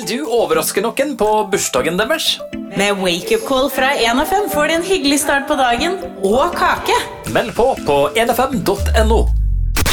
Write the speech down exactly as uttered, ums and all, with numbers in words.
du overrasker noen på bursdagen deres? Med wake-up call fra en F M får du en hyggelig start på dagen og kake. Meld på på en f m punktum no.